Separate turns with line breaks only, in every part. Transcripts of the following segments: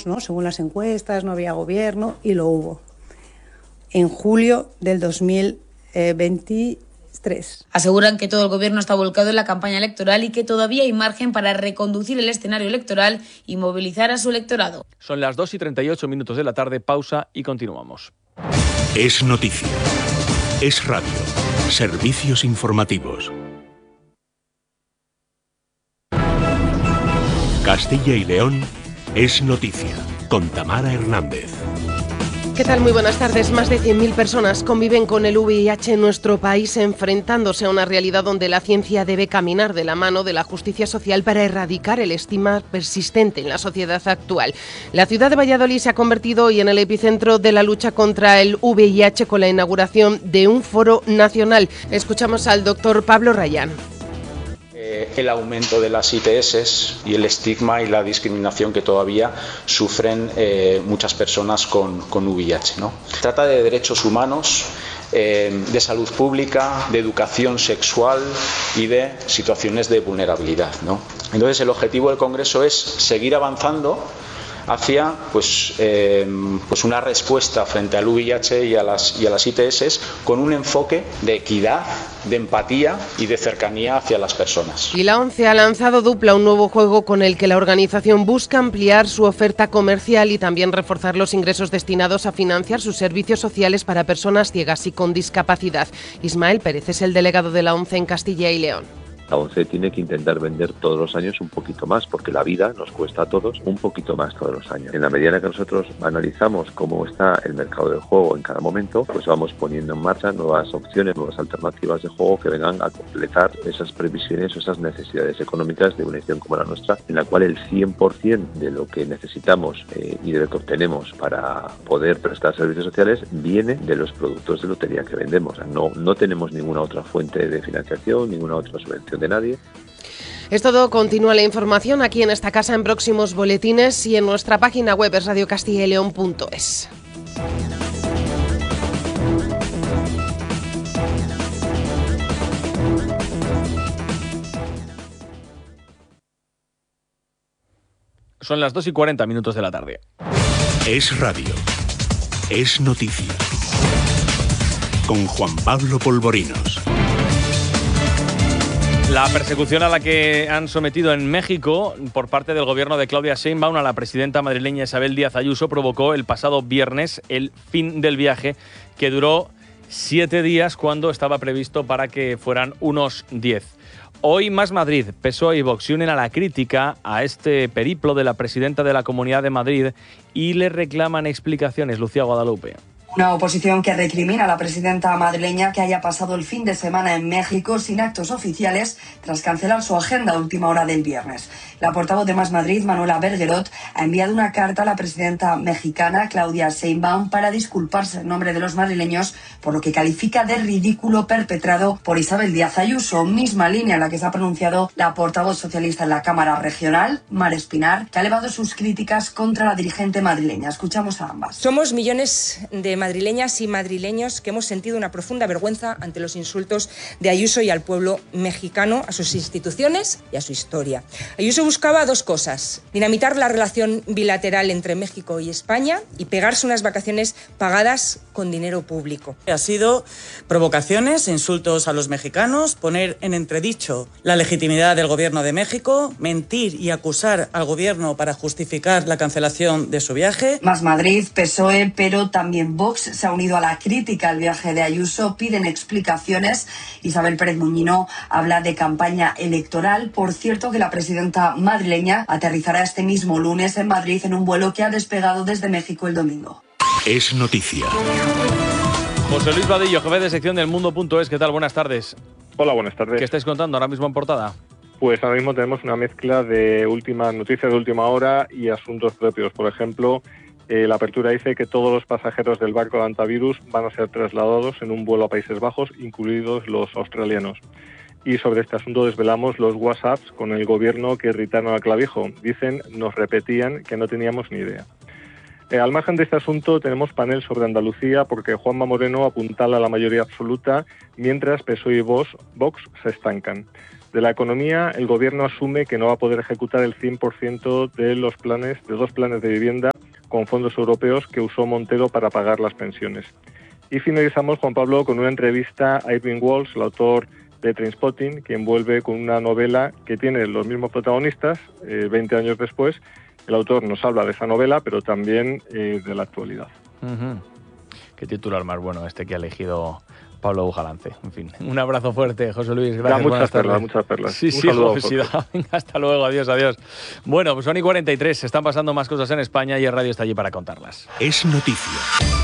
años, ¿no? Según las encuestas, no había gobierno, y lo hubo. En julio del 2023.
Aseguran que todo el gobierno está volcado en la campaña electoral y que todavía hay margen para reconducir el escenario electoral y movilizar a su electorado.
Son las 2:38 de la tarde, pausa y continuamos.
Es noticia. Es radio. Servicios informativos. Castilla y León es noticia, con Tamara Hernández.
¿Qué tal? Muy buenas tardes. Más de 100.000 personas conviven con el VIH en nuestro país, enfrentándose a una realidad donde la ciencia debe caminar de la mano de la justicia social para erradicar el estigma persistente en la sociedad actual. La ciudad de Valladolid se ha convertido hoy en el epicentro de la lucha contra el VIH con la inauguración de un foro nacional. Escuchamos al doctor Pablo Rayán.
El aumento de las ITS y el estigma y la discriminación que todavía sufren muchas personas con VIH, ¿no? Trata de derechos humanos, de salud pública, de educación sexual y de situaciones de vulnerabilidad, ¿no? Entonces el objetivo del Congreso es seguir avanzando hacia pues una respuesta frente al VIH y a las ITS con un enfoque de equidad, de empatía y de cercanía hacia las personas.
Y la ONCE ha lanzado Dupla, un nuevo juego con el que la organización busca ampliar su oferta comercial y también reforzar los ingresos destinados a financiar sus servicios sociales para personas ciegas y con discapacidad. Ismael Pérez es el delegado de la ONCE en Castilla y León.
La ONCE tiene que intentar vender todos los años un poquito más, porque la vida nos cuesta a todos un poquito más todos los años. En la medida en que nosotros analizamos cómo está el mercado del juego en cada momento, pues vamos poniendo en marcha nuevas opciones, nuevas alternativas de juego que vengan a completar esas previsiones o esas necesidades económicas de una edición como la nuestra, en la cual el 100% de lo que necesitamos y de lo que obtenemos para poder prestar servicios sociales viene de los productos de lotería que vendemos. O sea, no tenemos ninguna otra fuente de financiación, ninguna otra subvención de nadie.
Es todo. Continúa la información aquí en esta casa, en próximos boletines y en nuestra página web es radiocastillaleon.es.
Son las 2:40 de la tarde.
Es radio. Es noticia. Con Juan Pablo Polvorinos.
La persecución a la que han sometido en México por parte del gobierno de Claudia Sheinbaum a la presidenta madrileña Isabel Díaz Ayuso provocó el pasado viernes el fin del viaje, que duró 7 días cuando estaba previsto para que fueran unos 10. Hoy Más Madrid, PSOE y Vox se unen a la crítica a este periplo de la presidenta de la Comunidad de Madrid y le reclaman explicaciones. Lucía Guadalupe.
Una oposición que recrimina a la presidenta madrileña que haya pasado el fin de semana en México sin actos oficiales tras cancelar su agenda a última hora del viernes. La portavoz de Más Madrid, Manuela Bergerot, ha enviado una carta a la presidenta mexicana, Claudia Sheinbaum, para disculparse en nombre de los madrileños por lo que califica de ridículo perpetrado por Isabel Díaz Ayuso, misma línea en la que se ha pronunciado la portavoz socialista en la Cámara Regional, Mar Espinar, que ha elevado sus críticas contra la dirigente madrileña. Escuchamos a ambas.
Somos millones de madrileñas y madrileños que hemos sentido una profunda vergüenza ante los insultos de Ayuso y al pueblo mexicano, a sus instituciones y a su historia. Ayuso buscaba dos cosas: dinamitar la relación bilateral entre México y España y pegarse unas vacaciones pagadas con dinero público.
Ha sido provocaciones, insultos a los mexicanos, poner en entredicho la legitimidad del gobierno de México, mentir y acusar al gobierno para justificar la cancelación de su viaje.
Más Madrid, PSOE, pero también Vox se ha unido a la crítica al viaje de Ayuso, piden explicaciones. Isabel Pérez Muñino habla de campaña electoral. Por cierto, que la presidenta madrileña aterrizará este mismo lunes en Madrid en un vuelo que ha despegado desde México el domingo.
Es noticia.
José Luis Vadillo, jefe de sección del Mundo.es. ¿Qué tal? Buenas tardes.
Hola, buenas tardes.
¿Qué estáis contando ahora mismo en portada?
Pues ahora mismo tenemos una mezcla de últimas noticias de última hora y asuntos propios. Por ejemplo, la apertura dice que todos los pasajeros del barco de Antavirus van a ser trasladados en un vuelo a Países Bajos, incluidos los australianos. Y sobre este asunto desvelamos los WhatsApps con el gobierno que irritaron al clavijo. Dicen, nos repetían que no teníamos ni idea. Al margen de este asunto tenemos panel sobre Andalucía porque Juanma Moreno apuntala a la mayoría absoluta mientras PSOE y Vox se estancan. De la economía, el gobierno asume que no va a poder ejecutar el 100% de los planes, de 2 planes de vivienda con fondos europeos que usó Montero para pagar las pensiones. Y finalizamos, Juan Pablo, con una entrevista a Irving Welsh, el autor de Trainspotting, quien vuelve con una novela que tiene los mismos protagonistas 20 años después. El autor nos habla de esa novela, pero también de la actualidad.
Qué titular más bueno este que ha elegido Pablo Bujalance. En fin, un abrazo fuerte, José Luis. Gracias.
Muchas perlas.
Sí, obesidad. Venga, hasta luego. Adiós. Bueno, pues son y 43. Se están pasando más cosas en España y el radio está allí para contarlas.
Es noticia.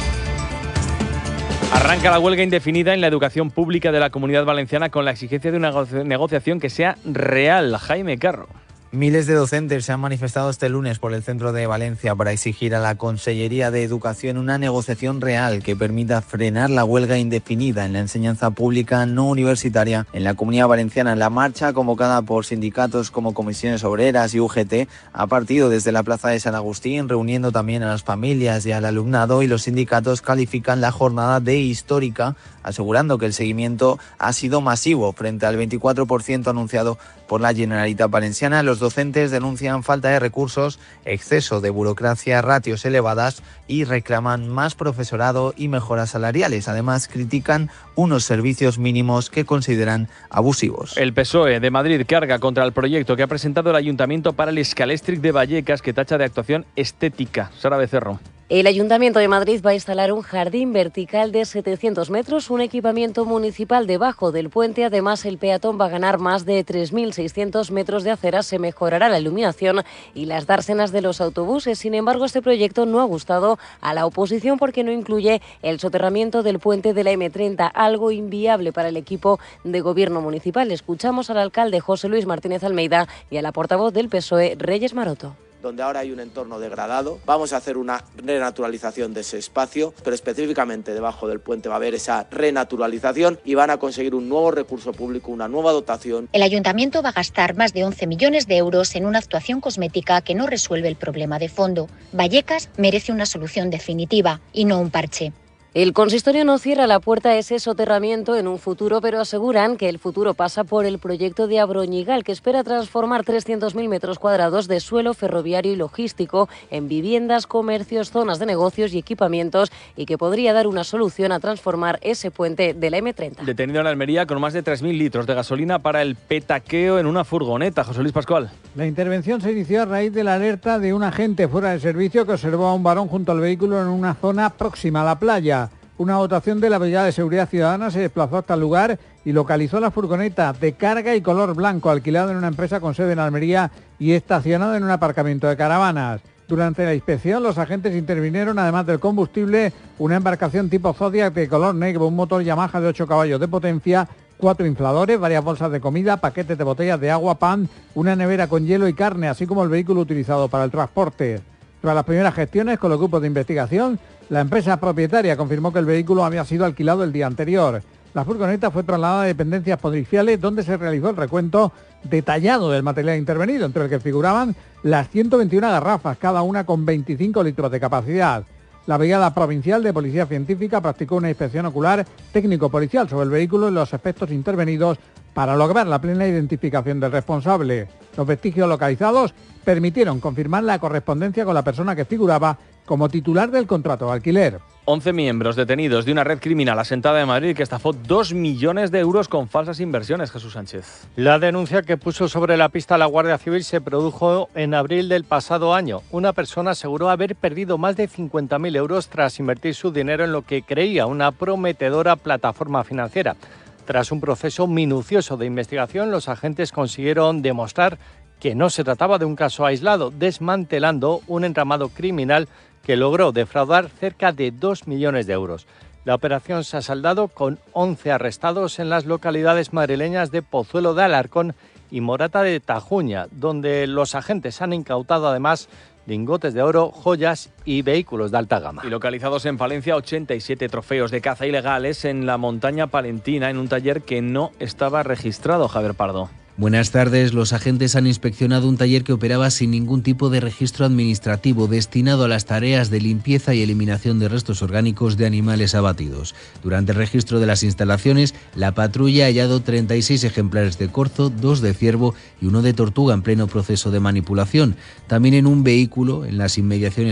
Arranca la huelga indefinida en la educación pública de la Comunidad Valenciana con la exigencia de una negociación que sea real. Jaime Carro.
Miles de docentes se han manifestado este lunes por el centro de Valencia para exigir a la Consellería de Educación una negociación real que permita frenar la huelga indefinida en la enseñanza pública no universitaria en la Comunidad Valenciana. La marcha, convocada por sindicatos como Comisiones Obreras y UGT, ha partido desde la Plaza de San Agustín, reuniendo también a las familias y al alumnado, y los sindicatos califican la jornada de histórica, asegurando que el seguimiento ha sido masivo frente al 24% anunciado por la Generalitat Valenciana. Los docentes denuncian falta de recursos, exceso de burocracia, ratios elevadas y reclaman más profesorado y mejoras salariales. Además, critican unos servicios mínimos que consideran abusivos.
El PSOE de Madrid carga contra el proyecto que ha presentado el Ayuntamiento para el Scalextric de Vallecas, que tacha de actuación estética. Sara Becerro.
El Ayuntamiento de Madrid va a instalar un jardín vertical de 700 metros, un equipamiento municipal debajo del puente. Además, el peatón va a ganar más de 3.600 metros de acera, se mejorará la iluminación y las dársenas de los autobuses. Sin embargo, este proyecto no ha gustado a la oposición porque no incluye el soterramiento del puente de la M30, algo inviable para el equipo de gobierno municipal. Escuchamos al alcalde José Luis Martínez Almeida y a la portavoz del PSOE, Reyes Maroto.
Donde ahora hay un entorno degradado, vamos a hacer una renaturalización de ese espacio, pero específicamente debajo del puente va a haber esa renaturalización y van a conseguir un nuevo recurso público, una nueva dotación.
El Ayuntamiento va a gastar más de 11 millones de euros en una actuación cosmética que no resuelve el problema de fondo. Vallecas merece una solución definitiva y no un parche.
El consistorio no cierra la puerta a ese soterramiento en un futuro, pero aseguran que el futuro pasa por el proyecto de Abroñigal, que espera transformar 300.000 metros cuadrados de suelo ferroviario y logístico en viviendas, comercios, zonas de negocios y equipamientos, y que podría dar una solución a transformar ese puente de la M30.
Detenido en Almería con más de 3.000 litros de gasolina para el petaqueo en una furgoneta. José Luis Pascual.
La intervención se inició a raíz de la alerta de un agente fuera de servicio que observó a un varón junto al vehículo en una zona próxima a la playa. Una dotación de la Brigada de Seguridad Ciudadana se desplazó hasta el lugar y localizó la furgoneta de carga y color blanco alquilada en una empresa con sede en Almería y estacionada en un aparcamiento de caravanas. Durante la inspección, los agentes intervinieron, además del combustible, una embarcación tipo Zodiac de color negro, un motor Yamaha de 8 caballos de potencia, 4 infladores, varias bolsas de comida, paquetes de botellas de agua, pan, una nevera con hielo y carne, así como el vehículo utilizado para el transporte. Tras las primeras gestiones con los grupos de investigación, la empresa propietaria confirmó que el vehículo había sido alquilado el día anterior. La furgoneta fue trasladada a dependencias policiales, donde se realizó el recuento detallado del material intervenido, entre el que figuraban las 121 garrafas, cada una con 25 litros de capacidad. La Brigada Provincial de Policía Científica practicó una inspección ocular técnico-policial sobre el vehículo y los aspectos intervenidos para lograr la plena identificación del responsable. Los vestigios localizados permitieron confirmar la correspondencia con la persona que figuraba como titular del contrato de alquiler.
11 miembros detenidos de una red criminal asentada en Madrid que estafó 2 millones de euros con falsas inversiones. Jesús Sánchez.
La denuncia que puso sobre la pista la Guardia Civil se produjo en abril del pasado año. Una persona aseguró haber perdido más de 50.000 euros tras invertir su dinero en lo que creía una prometedora plataforma financiera. Tras un proceso minucioso de investigación, los agentes consiguieron demostrar que no se trataba de un caso aislado, desmantelando un entramado criminal que logró defraudar cerca de 2 millones de euros. La operación se ha saldado con 11 arrestados en las localidades madrileñas de Pozuelo de Alarcón y Morata de Tajuña, donde los agentes han incautado además lingotes de oro, joyas y vehículos de alta gama.
Y localizados en Palencia 87 trofeos de caza ilegales en la montaña palentina en un taller que no estaba registrado. Javier Pardo.
Buenas tardes. Los agentes han inspeccionado un taller que operaba sin ningún tipo de registro administrativo destinado a las tareas de limpieza y eliminación de restos orgánicos de animales abatidos. Durante el registro de las instalaciones, la patrulla ha hallado 36 ejemplares de corzo, 2 de ciervo y 1 de tortuga en pleno proceso de manipulación. También en un vehículo, en las inmediaciones de esta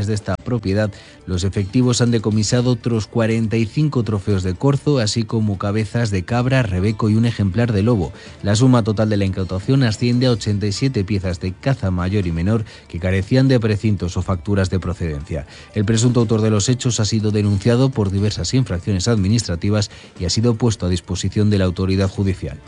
propiedad, los efectivos han decomisado otros 45 trofeos de corzo, así como cabezas de cabra, rebeco y un ejemplar de lobo. La suma total de la incautación asciende a 87 piezas de caza mayor y menor que carecían de precintos o facturas de procedencia. El presunto autor de los hechos ha sido denunciado por diversas infracciones administrativas y ha sido puesto a disposición de la autoridad judicial.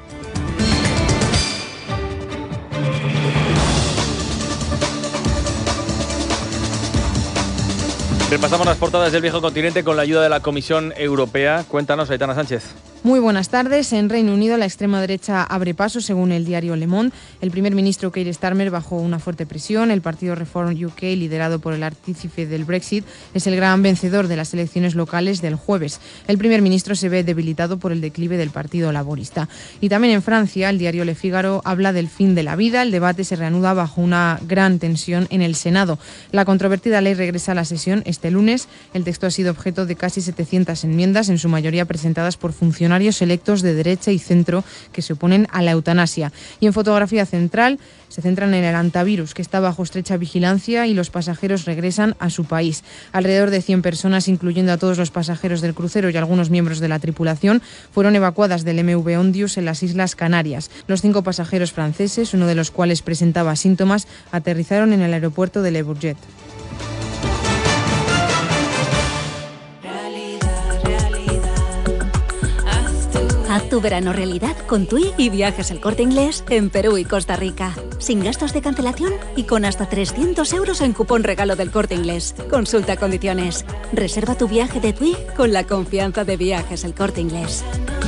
Repasamos las portadas del viejo continente con la ayuda de la Comisión Europea. Cuéntanos, Aitana Sánchez.
Muy buenas tardes. En Reino Unido, la extrema derecha abre paso, según el diario Le Monde. El primer ministro Keir Starmer bajo una fuerte presión. El partido Reform UK, liderado por el artífice del Brexit, es el gran vencedor de las elecciones locales del jueves. El primer ministro se ve debilitado por el declive del Partido Laborista. Y también en Francia, el diario Le Figaro habla del fin de la vida. El debate se reanuda bajo una gran tensión en el Senado. La controvertida ley regresa a la sesión este lunes. El texto ha sido objeto de casi 700 enmiendas, en su mayoría presentadas por funcionarios electos de derecha y centro que se oponen a la eutanasia. Y en fotografía central se centran en el hantavirus, que está bajo estrecha vigilancia y los pasajeros regresan a su país. Alrededor de 100 personas, incluyendo a todos los pasajeros del crucero y algunos miembros de la tripulación, fueron evacuadas del MV Ondius en las Islas Canarias. Los 5 pasajeros franceses, uno de los cuales presentaba síntomas, aterrizaron en el aeropuerto de Le Bourget.
Haz tu verano realidad con TUI y Viajes El Corte Inglés en Perú y Costa Rica. Sin gastos de cancelación y con hasta 300 euros en cupón regalo del Corte Inglés. Consulta condiciones. Reserva tu viaje de TUI con la confianza de Viajes El Corte Inglés.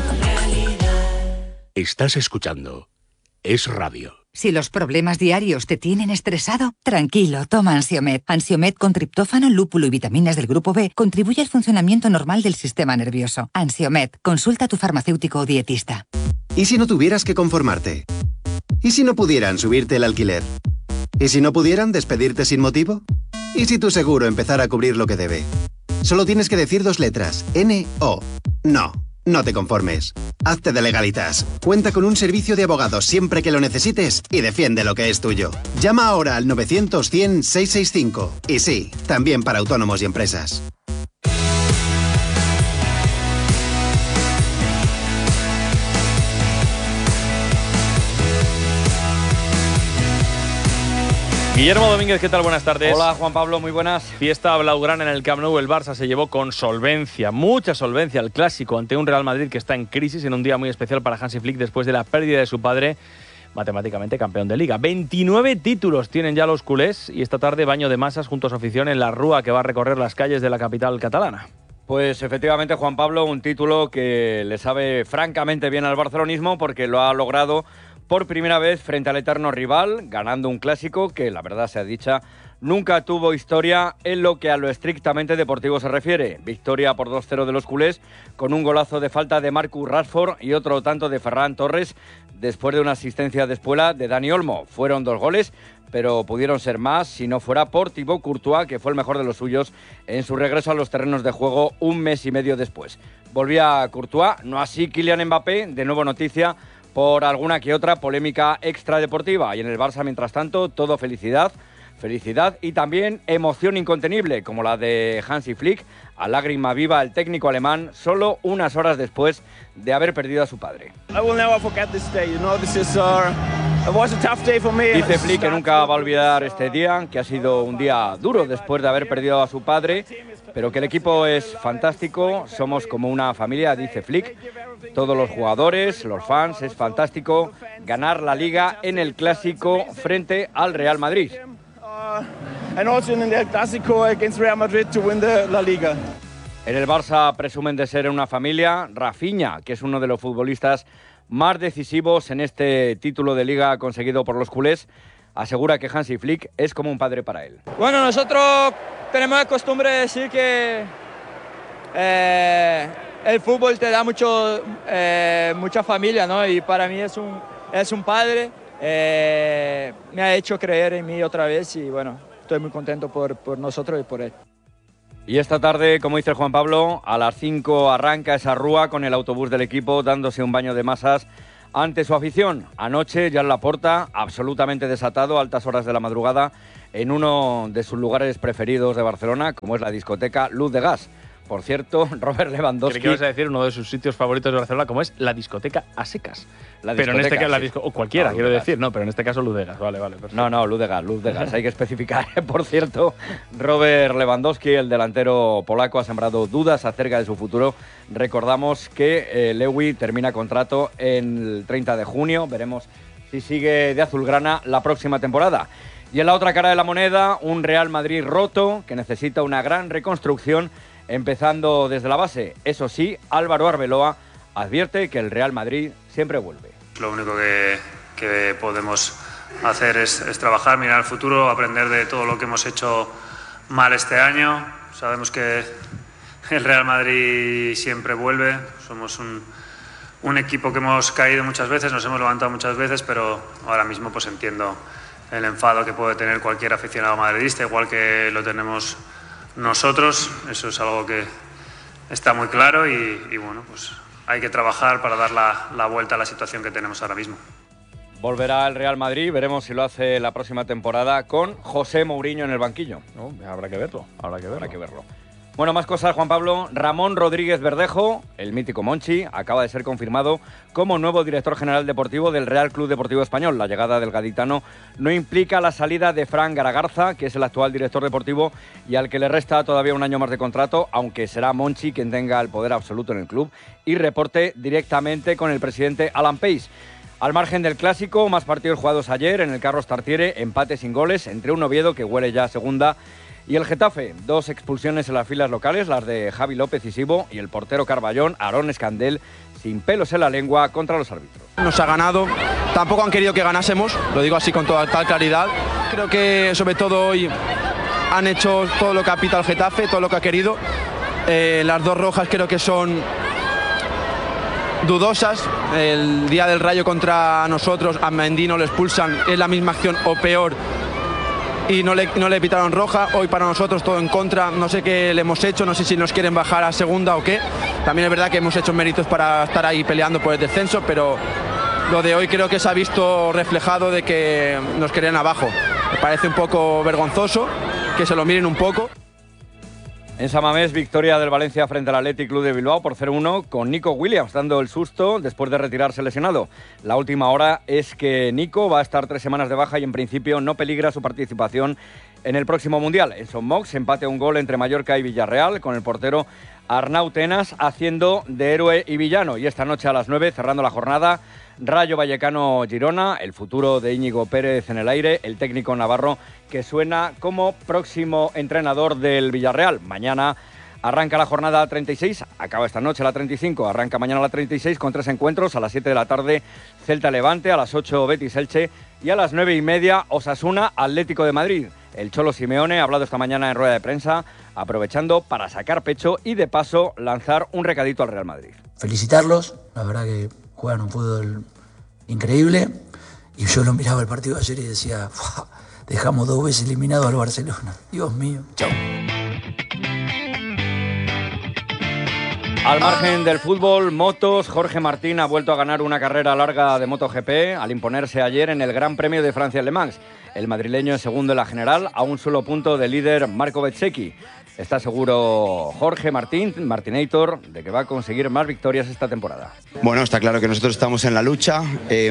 Estás escuchando Es Radio.
Si los problemas diarios te tienen estresado, tranquilo, toma Ansiomed. Ansiomed con triptófano, lúpulo y vitaminas del grupo B contribuye al funcionamiento normal del sistema nervioso. Ansiomed, consulta a tu farmacéutico o dietista.
¿Y si no tuvieras que conformarte? ¿Y si no pudieran subirte el alquiler? ¿Y si no pudieran despedirte sin motivo? ¿Y si tu seguro empezara a cubrir lo que debe? Solo tienes que decir 2 letras, N-O. No. No te conformes. Hazte de Legalitas. Cuenta con un servicio de abogados siempre que lo necesites y defiende lo que es tuyo. Llama ahora al 900-100-665. Y sí, también para autónomos y empresas.
Guillermo Domínguez, ¿qué tal? Buenas tardes.
Hola, Juan Pablo, muy buenas.
Fiesta blaugrana en el Camp Nou. El Barça se llevó con solvencia, mucha solvencia, el clásico ante un Real Madrid que está en crisis en un día muy especial para Hansi Flick después de la pérdida de su padre, matemáticamente campeón de Liga. 29 títulos tienen ya los culés y esta tarde baño de masas junto a su afición en la Rúa que va a recorrer las calles de la capital catalana.
Pues efectivamente, Juan Pablo, un título que le sabe francamente bien al barcelonismo porque lo ha logrado por primera vez frente al eterno rival, ganando un clásico que, la verdad sea dicha, nunca tuvo historia en lo que a lo estrictamente deportivo se refiere. Victoria por 2-0 de los culés, con un golazo de falta de Marcus Rashford y otro tanto de Ferran Torres, después de una asistencia de espuela de Dani Olmo. Fueron 2 goles, pero pudieron ser más si no fuera por Thibaut Courtois, que fue el mejor de los suyos en su regreso a los terrenos de juego un mes y medio después. Volvía Courtois, no así Kylian Mbappé, de nuevo noticia por alguna que otra polémica extradeportiva. Y en el Barça, mientras tanto, todo felicidad y también emoción incontenible, como la de Hansi Flick, a lágrima viva el técnico alemán, solo unas horas después de haber perdido a su padre. Dice Flick que nunca va a olvidar este día, que ha sido un día duro después de haber perdido a su padre, pero que el equipo es fantástico, somos como una familia, dice Flick. Todos los jugadores, los fans, es fantástico ganar la Liga en el Clásico frente al Real Madrid.
And also in the Clásico against Real Madrid to win la Liga.
En el Barça presumen de ser una familia. Rafinha, que es uno de los futbolistas más decisivos en este título de Liga conseguido por los culés, asegura que Hansi Flick es como un padre para él.
Bueno, nosotros tenemos la costumbre de decir que el fútbol te da mucha familia, ¿no? Y para mí es un padre. Me ha hecho creer en mí otra vez y bueno, estoy muy contento por nosotros y por él.
Y esta tarde, como dice Juan Pablo, a las 5 arranca esa Rúa con el autobús del equipo dándose un baño de masas ante su afición. Anoche, Joan Laporta, absolutamente desatado a altas horas de la madrugada, en uno de sus lugares preferidos de Barcelona, como es la discoteca Luz de Gas. Por cierto, Robert Lewandowski...
¿Qué vas a decir? Uno de sus sitios favoritos de Barcelona, como es la discoteca a secas. Pero en este caso, o cualquiera, quiero decir, no, pero en este caso Luz de Gas. Vale, perfecto.
No, Luz de Gas, hay que especificar. Por cierto, Robert Lewandowski, el delantero polaco, ha sembrado dudas acerca de su futuro. Recordamos que Lewy termina contrato el 30 de junio. Veremos si sigue de azulgrana la próxima temporada. Y en la otra cara de la moneda, un Real Madrid roto que necesita una gran reconstrucción, empezando desde la base. Eso sí, Álvaro Arbeloa advierte que el Real Madrid siempre vuelve.
Lo único que podemos hacer es trabajar, mirar al futuro, aprender de todo lo que hemos hecho mal este año. Sabemos que el Real Madrid siempre vuelve. Somos un equipo que hemos caído muchas veces, nos hemos levantado muchas veces, pero ahora mismo pues entiendo el enfado que puede tener cualquier aficionado madridista, igual que lo tenemos nosotros. Eso es algo que está muy claro y bueno, pues hay que trabajar para dar la vuelta a la situación que tenemos ahora mismo.
Volverá el Real Madrid, veremos si lo hace la próxima temporada con José Mourinho en el banquillo.
No, habrá que verlo.
Bueno, más cosas, Juan Pablo. Ramón Rodríguez Verdejo, el mítico Monchi, acaba de ser confirmado como nuevo director general deportivo del Real Club Deportivo Español. La llegada del gaditano no implica la salida de Fran Garagarza, que es el actual director deportivo y al que le resta todavía un año más de contrato, aunque será Monchi quien tenga el poder absoluto en el club y reporte directamente con el presidente Alan Pace. Al margen del clásico, más partidos jugados ayer en el Carlos Tartiere, empate sin goles entre un Oviedo que huele ya a segunda y el Getafe. 2 expulsiones en las filas locales, las de Javi López y Sibo, y el portero Carballón, Aarón Escandel, sin pelos en la lengua contra los árbitros.
Nos ha ganado, tampoco han querido que ganásemos, lo digo así con toda tal claridad. Creo que sobre todo hoy han hecho todo lo que ha pitado el Getafe, todo lo que ha querido. Las 2 rojas creo que son dudosas. El día del Rayo contra nosotros a Mendy no le expulsan, es la misma acción o peor y no le pitaron roja. Hoy para nosotros todo en contra, no sé qué le hemos hecho, no sé si nos quieren bajar a segunda o qué. También es verdad que hemos hecho méritos para estar ahí peleando por el descenso, pero lo de hoy creo que se ha visto reflejado de que nos querían abajo. Me parece un poco vergonzoso, que se lo miren un poco.
En San Mamés, victoria del Valencia frente al Athletic Club de Bilbao por 0-1, con Nico Williams dando el susto después de retirarse lesionado. La última hora es que Nico va a estar 3 semanas de baja y en principio no peligra su participación en el próximo Mundial. En Son Mox empate a un gol entre Mallorca y Villarreal, con el portero Arnau Tenas haciendo de héroe y villano. Y esta noche a las 9, cerrando la jornada, Rayo Vallecano Girona, el futuro de Íñigo Pérez en el aire, el técnico navarro que suena como próximo entrenador del Villarreal. Mañana arranca la jornada 36, acaba esta noche la 35, arranca mañana la 36 con 3 encuentros. A las 7 de la tarde Celta Levante, a las 8 Betis Elche y a las 9:30 Osasuna Atlético de Madrid. El Cholo Simeone ha hablado esta mañana en rueda de prensa, aprovechando para sacar pecho y de paso lanzar un recadito al Real Madrid.
Felicitarlos, la verdad que juegan un fútbol increíble y yo lo miraba el partido de ayer y decía, dejamos 2 veces eliminado al Barcelona, Dios mío, chao.
Al margen del fútbol, motos, Jorge Martín ha vuelto a ganar una carrera larga de MotoGP al imponerse ayer en el Gran Premio de Francia en Le Mans. El madrileño es segundo en la general, a un solo punto del líder Marco Bezzecchi. Está seguro Jorge Martín, Martinator, de que va a conseguir más victorias esta temporada.
Bueno, está claro que nosotros estamos en la lucha.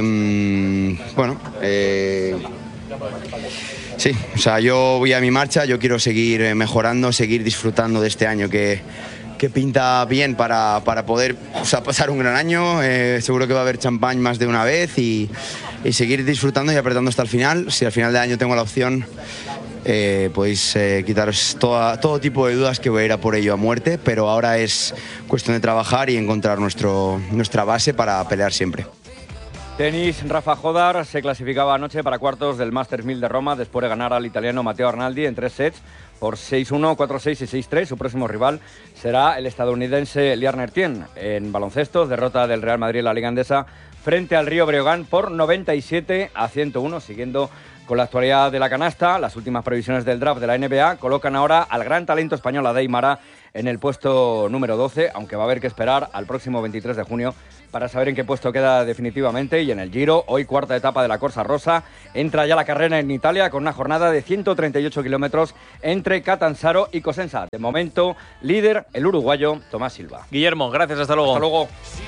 Sí, o sea, yo voy a mi marcha, yo quiero seguir mejorando, seguir disfrutando de este año que pinta bien para poder, o sea, pasar un gran año. Seguro que va a haber champán más de una vez y seguir disfrutando y apretando hasta el final. Si al final de año tengo la opción, podéis quitaros todo tipo de dudas, que voy a ir a por ello a muerte, pero ahora es cuestión de trabajar y encontrar nuestra base para pelear siempre.
Tenis, Rafa Jodar se clasificaba anoche para cuartos del Masters 1000 de Roma después de ganar al italiano Matteo Arnaldi en 3 sets por 6-1, 4-6 y 6-3. Su próximo rival será el estadounidense Liane Ertien. En baloncesto, derrota del Real Madrid en la Liga Endesa frente al Río Breogán por 97-101, siguiendo Con la actualidad de la canasta, las últimas previsiones del draft de la NBA colocan ahora al gran talento español Adey Mara en el puesto número 12, aunque va a haber que esperar al próximo 23 de junio para saber en qué puesto queda definitivamente. Y en el Giro, hoy cuarta etapa de la Corsa Rosa, entra ya la carrera en Italia con una jornada de 138 kilómetros entre Catanzaro y Cosenza. De momento, líder el uruguayo Tomás Silva.
Guillermo, gracias, hasta luego.
Hasta luego.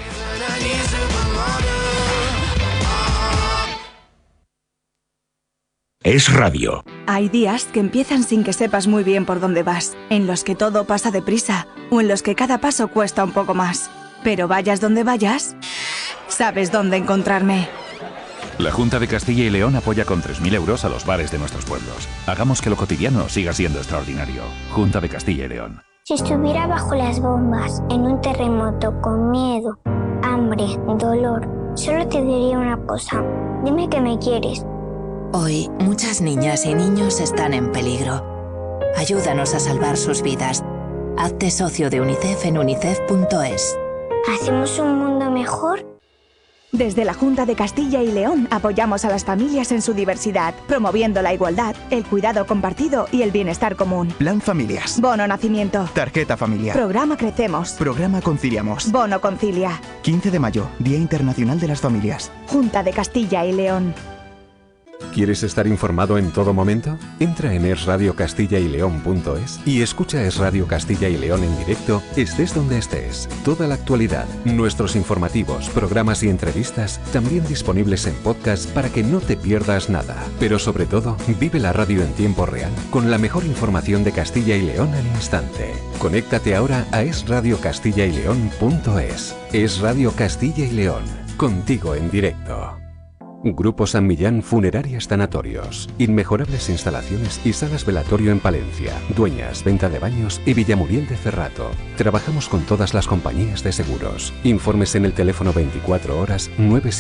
Es radio.
Hay días que empiezan sin que sepas muy bien por dónde vas, en los que todo pasa deprisa o en los que cada paso cuesta un poco más. Pero vayas donde vayas, sabes dónde encontrarme.
La Junta de Castilla y León apoya con 3.000 euros a los bares de nuestros pueblos. Hagamos que lo cotidiano siga siendo extraordinario. Junta de Castilla y León.
Si estuviera bajo las bombas, en un terremoto, con miedo, hambre, dolor, solo te diría una cosa. Dime que me quieres.
Hoy, muchas niñas y niños están en peligro. Ayúdanos a salvar sus vidas. Hazte socio de UNICEF en unicef.es.
¿Hacemos un mundo mejor?
Desde la Junta de Castilla y León apoyamos a las familias en su diversidad, promoviendo la igualdad, el cuidado compartido y el bienestar común.
Plan Familias.
Bono Nacimiento.
Tarjeta familiar.
Programa Crecemos.
Programa Conciliamos.
Bono Concilia.
15 de mayo, Día Internacional de las Familias.
Junta de Castilla y León.
¿Quieres estar informado en todo momento? Entra en esradiocastilla-y-león.es y escucha Es Radio Castilla y León en directo, estés donde estés. Toda la actualidad, nuestros informativos, programas y entrevistas, también disponibles en podcast para que no te pierdas nada. Pero sobre todo, vive la radio en tiempo real, con la mejor información de Castilla y León al instante. Conéctate ahora a esradiocastilla-y-león.es. Es Radio Castilla y León, contigo en directo. Grupo San Millán Funerarias Tanatorios. Inmejorables instalaciones y salas velatorio en Palencia. Dueñas, venta de baños y Villamuriel de Cerrato. Trabajamos con todas las compañías de seguros. Informes en el teléfono 24 horas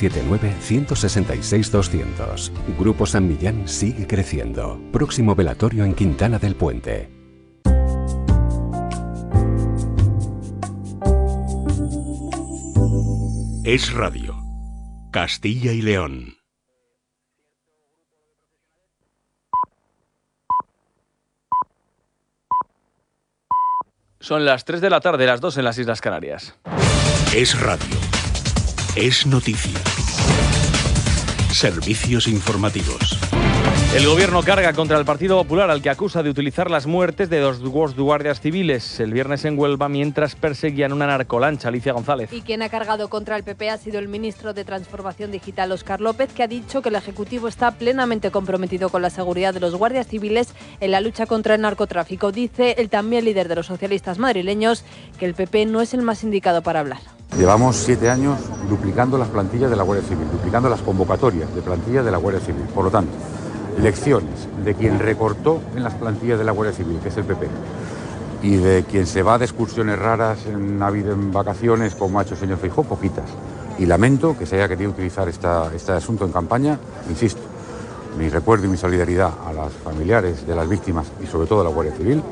979-166-200. Grupo San Millán sigue creciendo. Próximo velatorio en Quintana del Puente.
Es radio. Castilla y León.
Son las 3 de la tarde, las 2 en las Islas Canarias.
Es radio. Es noticia. Servicios informativos.
El gobierno carga contra el Partido Popular, al que acusa de utilizar las muertes de dos guardias civiles el viernes en Huelva mientras perseguían una narcolancha. Alicia González.
Y quien ha cargado contra el PP ha sido el ministro de Transformación Digital, Óscar López, que ha dicho que el Ejecutivo está plenamente comprometido con la seguridad de los guardias civiles en la lucha contra el narcotráfico. Dice el también líder de los socialistas madrileños que el PP no es el más indicado para hablar.
Llevamos 7 años duplicando las plantillas de la Guardia Civil, duplicando las convocatorias de plantillas de la Guardia Civil. Por lo tanto, lecciones de quien recortó en las plantillas de la Guardia Civil, que es el PP, y de quien se va de excursiones raras en Navidad, en vacaciones, como ha hecho el señor Feijóo, poquitas. Y lamento que se haya querido utilizar este asunto en campaña. Insisto, mi recuerdo y mi solidaridad a las familiares de las víctimas y sobre todo a la Guardia Civil.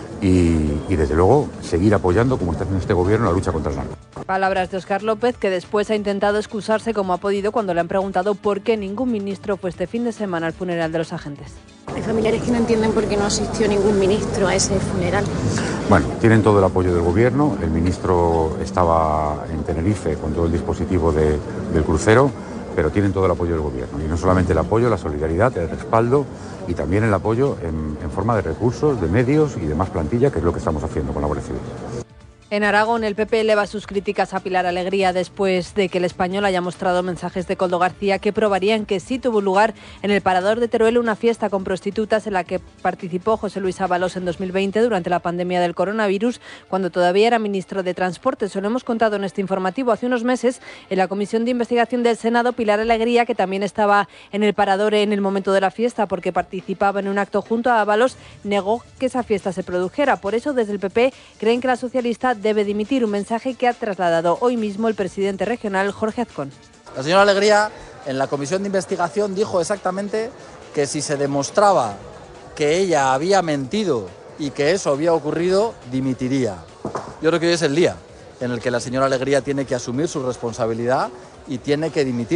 Y desde luego seguir apoyando, como está haciendo este gobierno, la lucha contra el narco.
Palabras de Óscar López, que después ha intentado excusarse como ha podido cuando le han preguntado por qué ningún ministro fue este fin de semana al funeral de los agentes.
Hay familiares que no entienden por qué no asistió ningún ministro a ese funeral.
Bueno, tienen todo el apoyo del gobierno. El ministro estaba en Tenerife con todo el dispositivo del crucero, pero tienen todo el apoyo del gobierno. Y no solamente el apoyo, la solidaridad, el respaldo y también el apoyo en forma de recursos, de medios y de más plantilla, que es lo que estamos haciendo con la Guardia Civil.
En Aragón, el PP eleva sus críticas a Pilar Alegría después de que el Español haya mostrado mensajes de Koldo García que probarían que sí tuvo lugar en el Parador de Teruel una fiesta con prostitutas en la que participó José Luis Ábalos en 2020 durante la pandemia del coronavirus, cuando todavía era ministro de Transporte. Se lo hemos contado en este informativo hace unos meses en la Comisión de Investigación del Senado. Pilar Alegría, que también estaba en el Parador en el momento de la fiesta porque participaba en un acto junto a Ábalos, negó que esa fiesta se produjera. Por eso, desde el PP creen que la socialista debe dimitir, un mensaje que ha trasladado hoy mismo el presidente regional Jorge Azcón.
La señora Alegría en la comisión de investigación dijo exactamente que si se demostraba que ella había mentido y que eso había ocurrido, dimitiría. Yo creo que hoy es el día en el que la señora Alegría tiene que asumir su responsabilidad y tiene que dimitir.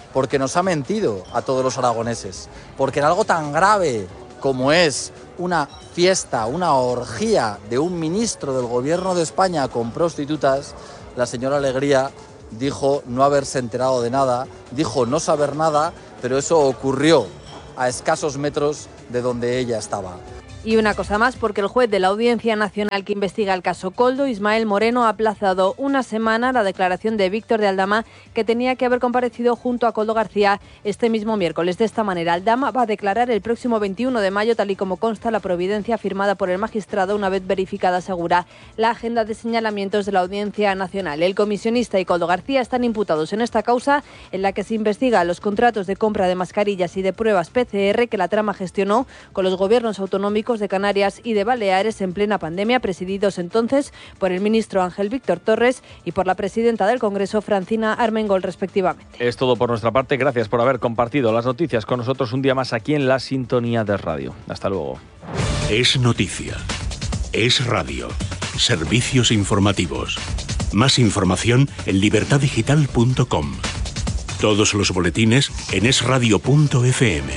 porque nos ha mentido a todos los aragoneses, porque en algo tan grave como es una fiesta, una orgía de un ministro del gobierno de España con prostitutas, la señora Alegría dijo no haberse enterado de nada, dijo no saber nada, pero eso ocurrió a escasos metros de donde ella estaba.
Y una cosa más, porque el juez de la Audiencia Nacional que investiga el caso Koldo, Ismael Moreno, ha aplazado una semana la declaración de Víctor de Aldama, que tenía que haber comparecido junto a Koldo García este mismo miércoles. De esta manera, Aldama va a declarar el próximo 21 de mayo, tal y como consta la providencia firmada por el magistrado una vez verificada, segura, la agenda de señalamientos de la Audiencia Nacional. El comisionista y Koldo García están imputados en esta causa, en la que se investiga los contratos de compra de mascarillas y de pruebas PCR que la trama gestionó con los gobiernos autonómicos de Canarias y de Baleares en plena pandemia, presididos entonces por el ministro Ángel Víctor Torres y por la presidenta del Congreso, Francina Armengol, respectivamente.
Es todo por nuestra parte. Gracias por haber compartido las noticias con nosotros un día más aquí en La Sintonía de Radio. Hasta luego.
Es noticia. Es radio. Servicios informativos. Más información en libertaddigital.com. Todos los boletines en esradio.fm.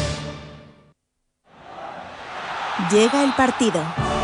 Llega el partido.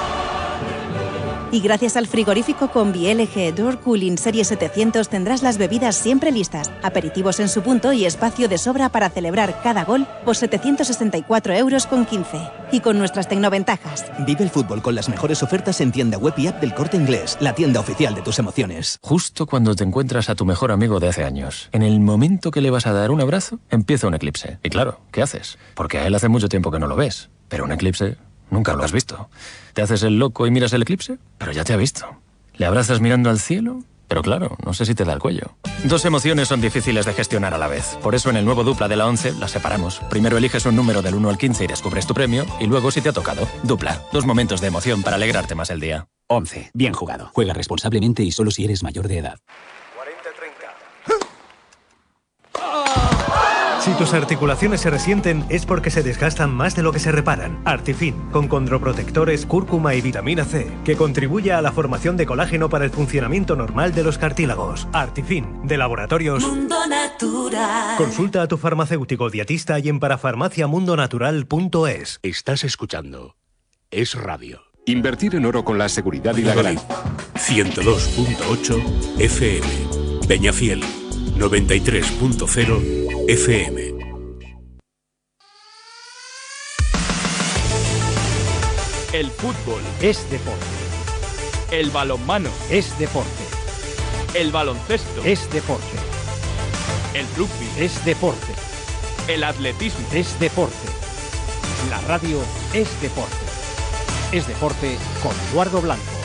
Y gracias al frigorífico Combi LG Door Cooling Serie 700 tendrás las bebidas siempre listas, aperitivos en su punto y espacio de sobra para celebrar cada gol por 764,15 €. Y con nuestras tecnoventajas.
Vive el fútbol con las mejores ofertas en tienda web y app del Corte Inglés, la tienda oficial de tus emociones.
Justo cuando te encuentras a tu mejor amigo de hace años, en el momento que le vas a dar un abrazo, empieza un eclipse. Y claro, ¿qué haces? Porque a él hace mucho tiempo que no lo ves. Pero un eclipse... nunca lo has visto. ¿Te haces el loco y miras el eclipse? Pero ya te ha visto. ¿Le abrazas mirando al cielo? Pero claro, no sé si te da el cuello. Dos emociones son difíciles de gestionar a la vez. Por eso en el nuevo Dupla de la 11 las separamos. Primero eliges un número del 1 al 15 y descubres tu premio. Y luego si te ha tocado. Dupla. Dos momentos de emoción para alegrarte más el día.
11. Bien jugado. Juega responsablemente y solo si eres mayor de edad.
Si tus articulaciones se resienten es porque se desgastan más de lo que se reparan. Artifin, con condroprotectores, cúrcuma y vitamina C, que contribuye a la formación de colágeno para el funcionamiento normal de los cartílagos. Artifin, de Laboratorios
Mundo Natural.
Consulta a tu farmacéutico dietista y en parafarmaciamundonatural.es.
Estás escuchando Es Radio.
Invertir en oro con la seguridad y la garantía.
102.8 FM. Peñafiel. 93.0 FM.
El fútbol
es deporte.
El balonmano
es deporte.
El baloncesto
es deporte.
El rugby
es deporte.
El atletismo
es deporte. La radio es deporte. Es deporte con Eduardo Blanco.